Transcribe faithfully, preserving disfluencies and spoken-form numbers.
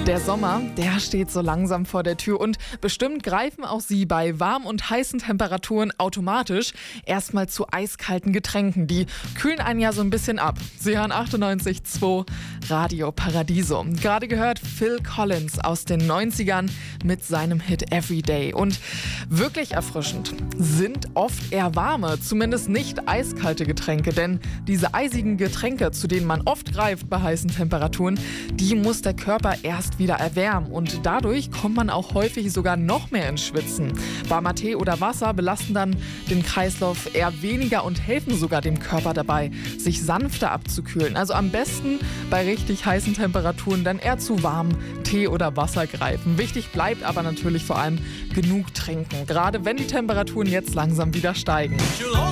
Der Sommer, der steht so langsam vor der Tür und bestimmt greifen auch Sie bei warmen und heißen Temperaturen automatisch erstmal zu eiskalten Getränken. Die kühlen einen ja so ein bisschen ab. Sie hören achtundneunzig Komma zwei Radio Paradiso. Gerade gehört Phil Collins aus den neunzigern mit seinem Hit Everyday. Und wirklich erfrischend sind oft eher warme, zumindest nicht eiskalte Getränke. Denn diese eisigen Getränke, zu denen man oft greift bei heißen Temperaturen, die muss der Körper erst wieder erwärmen. Und dadurch kommt man auch häufig sogar noch mehr ins Schwitzen. Warmer Tee oder Wasser belasten dann den Kreislauf eher weniger und helfen sogar dem Körper dabei, sich sanfter abzukühlen. Also am besten bei richtig heißen Temperaturen dann eher zu warmem Tee oder Wasser greifen. Wichtig bleibt aber natürlich vor allem genug trinken, gerade wenn die Temperaturen jetzt langsam wieder steigen.